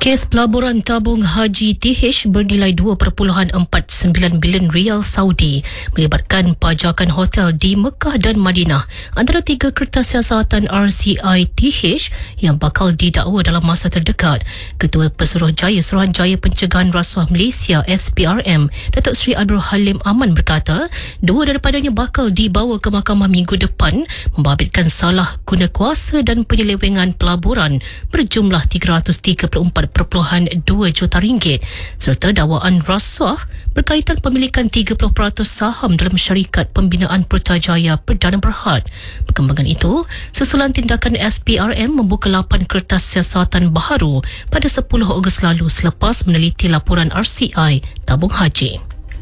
Kes pelaburan tabung haji TH bernilai 2.49 bilion rial Saudi melibatkan pajakan hotel di Mekah dan Madinah antara tiga kertas siasatan RCI TH yang bakal didakwa dalam masa terdekat. Ketua Pesuruhjaya Suruhanjaya Pencegahan Rasuah Malaysia SPRM, Datuk Seri Abdul Halim Aman berkata, dua daripadanya bakal dibawa ke mahkamah minggu depan membabitkan salah guna kuasa dan penyelewengan pelaburan berjumlah 334.2 juta ringgit serta dakwaan rasuah berkaitan pemilikan 30% saham dalam syarikat pembinaan Putrajaya Perdana Berhad. Perkembangan itu susulan tindakan SPRM membuka 8 kertas siasatan baharu pada 10 Ogos lalu selepas meneliti laporan RCI tabung haji.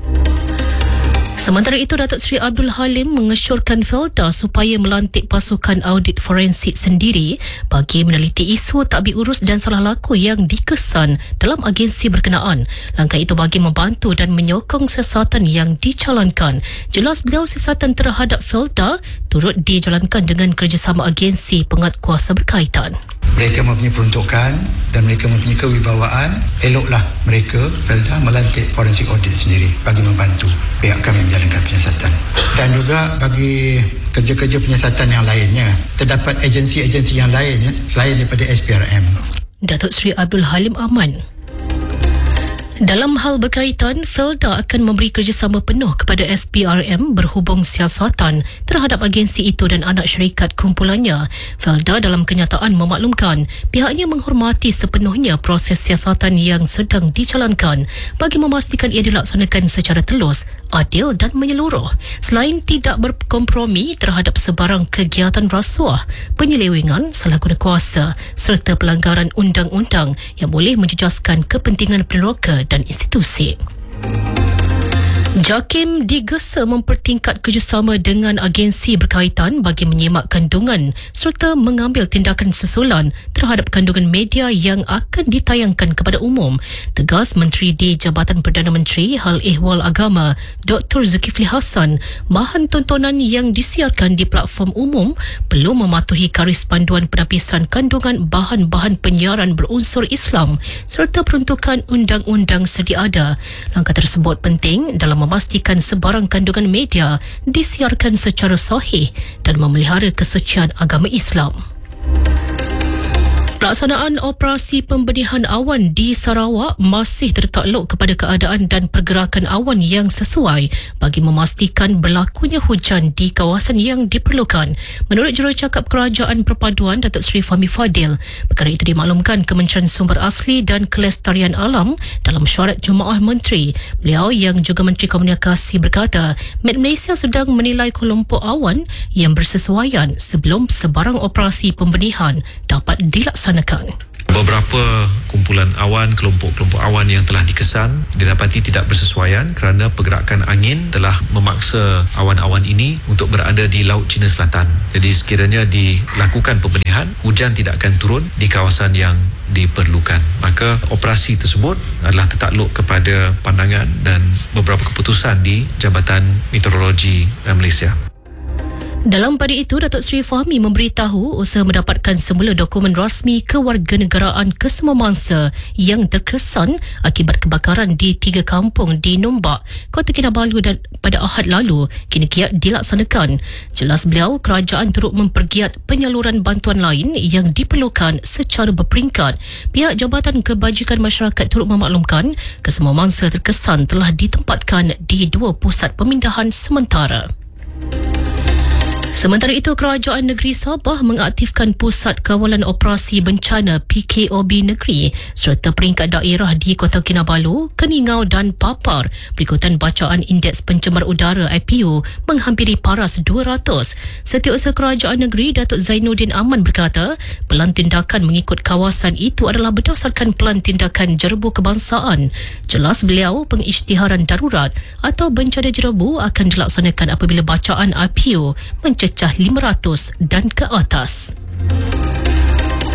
Sementara itu, Datuk Seri Abdul Halim mengesyorkan Felda supaya melantik pasukan audit forensik sendiri bagi meneliti isu takbir urus dan salah laku yang dikesan dalam agensi berkenaan. Langkah itu bagi membantu dan menyokong siasatan yang dijalankan. Jelas beliau siasatan terhadap Felda turut dijalankan dengan kerjasama agensi penguatkuasa berkaitan. Mereka mempunyai peruntukan dan mereka mempunyai kewibawaan. Eloklah mereka, Felda, melantik forensik audit sendiri bagi membantu pihak kami menjalankan penyiasatan. Dan juga bagi kerja-kerja penyiasatan yang lainnya, terdapat agensi-agensi yang lain selain daripada SPRM. Datuk Seri Abdul Halim Aman. Dalam hal berkaitan, Felda akan memberi kerjasama penuh kepada SPRM berhubung siasatan terhadap agensi itu dan anak syarikat kumpulannya. Felda dalam kenyataan memaklumkan pihaknya menghormati sepenuhnya proses siasatan yang sedang dijalankan bagi memastikan ia dilaksanakan secara telus, adil dan menyeluruh. Selain tidak berkompromi terhadap sebarang kegiatan rasuah, penyelewengan, salah guna kuasa serta pelanggaran undang-undang yang boleh menjejaskan kepentingan peneroka dan institusi. JAKIM digesa mempertingkat kerjasama dengan agensi berkaitan bagi menyemak kandungan serta mengambil tindakan susulan terhadap kandungan media yang akan ditayangkan kepada umum. Tegas Menteri di Jabatan Perdana Menteri Hal Ehwal Agama Dr. Zulkifli Hassan, bahan tontonan yang disiarkan di platform umum perlu mematuhi garis panduan penapisan kandungan bahan-bahan penyiaran berunsur Islam serta peruntukan undang-undang sedia ada. Langkah tersebut penting dalam memastikan sebarang kandungan media disiarkan secara sahih dan memelihara kesucian agama Islam. Pelaksanaan operasi pembenihan awan di Sarawak masih tertakluk kepada keadaan dan pergerakan awan yang sesuai bagi memastikan berlakunya hujan di kawasan yang diperlukan. Menurut Jurucakap Kerajaan Perpaduan Datuk Seri Fahmi Fadil, perkara itu dimaklumkan Kementerian Sumber Asli dan Kelestarian Alam dalam mesyuarat Jemaah Menteri. Beliau yang juga Menteri Komunikasi berkata, Met Malaysia sedang menilai kelompok awan yang bersesuaian sebelum sebarang operasi pembenihan dapat dilaksanakan. Beberapa kumpulan awan, kelompok-kelompok awan yang telah dikesan didapati tidak bersesuaian kerana pergerakan angin telah memaksa awan-awan ini untuk berada di Laut Cina Selatan. Jadi sekiranya dilakukan pembenihan, hujan tidak akan turun di kawasan yang diperlukan. Maka operasi tersebut adalah tertakluk kepada pandangan dan beberapa keputusan di Jabatan Meteorologi Malaysia. Dalam pada itu, Datuk Seri Fahmi memberitahu usaha mendapatkan semula dokumen rasmi kewarganegaraan kesemua mangsa yang terkesan akibat kebakaran di 3 kampung di Nombak, Kota Kinabalu dan pada Ahad lalu kini giat dilaksanakan. Jelas beliau, kerajaan turut mempergiat penyaluran bantuan lain yang diperlukan secara berperingkat. Pihak Jabatan Kebajikan Masyarakat turut memaklumkan kesemua mangsa terkesan telah ditempatkan di 2 pusat pemindahan sementara. Sementara itu, Kerajaan Negeri Sabah mengaktifkan Pusat Kawalan Operasi Bencana PKOB Negeri serta peringkat daerah di Kota Kinabalu, Keningau dan Papar berikutan bacaan Indeks Pencemar Udara IPU menghampiri paras 200. Setiausaha Kerajaan Negeri Datuk Zainuddin Aman berkata, pelan tindakan mengikut kawasan itu adalah berdasarkan pelan tindakan Jerebu Kebangsaan. Jelas beliau, pengisytiharan darurat atau bencana jerebu akan dilaksanakan apabila bacaan IPU mencecah 500 dan ke atas.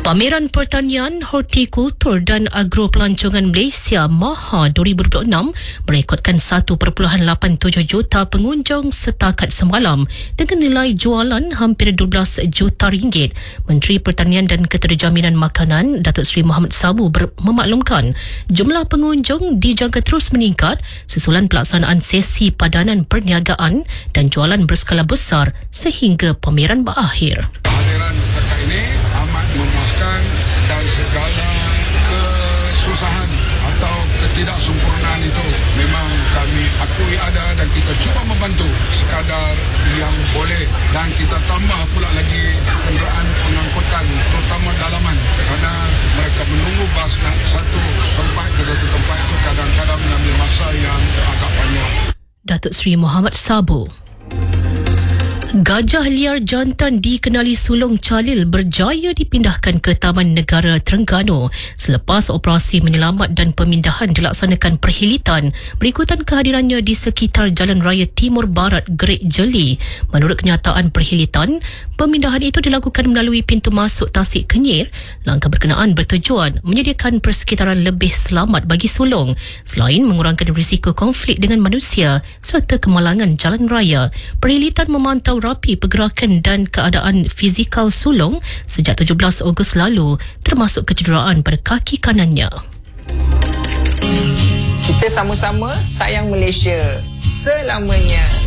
Pameran Pertanian, Hortikultur dan Agropelancongan Malaysia MAHA 2026 merekodkan 1.87 juta pengunjung setakat semalam dengan nilai jualan hampir 12 juta ringgit. Menteri Pertanian dan Keterjaminan Makanan Datuk Seri Mohamed Sabu memaklumkan jumlah pengunjung dijangka terus meningkat susulan pelaksanaan sesi padanan perniagaan dan jualan berskala besar sehingga pameran berakhir. Kehadiran mereka ini amat memuaskan dan segala kesusahan atau ketidaksempurnaan itu memang kami akui ada dan kita cuba membantu sekadar yang boleh, dan kita tambah pula lagi kenderaan pengangkutan terutama dalaman kerana mereka menunggu bas nak satu tempat ke satu tempat itu kadang-kadang mengambil masa yang agak panjang. Datuk Seri Mohamed Sabu. Gajah liar jantan dikenali sulung Calil berjaya dipindahkan ke Taman Negara Terengganu selepas operasi menyelamat dan pemindahan dilaksanakan perhilitan berikutan kehadirannya di sekitar Jalan Raya Timur Barat Gerik Jeli. Menurut kenyataan perhilitan, pemindahan itu dilakukan melalui pintu masuk Tasik Kenyir. Langkah berkenaan bertujuan menyediakan persekitaran lebih selamat bagi sulung selain mengurangkan risiko konflik dengan manusia serta kemalangan jalan raya. Perhilitan memantau rapi pergerakan dan keadaan fizikal sulung sejak 17 Ogos lalu, termasuk kecederaan pada kaki kanannya. Kita sama-sama sayang Malaysia selamanya.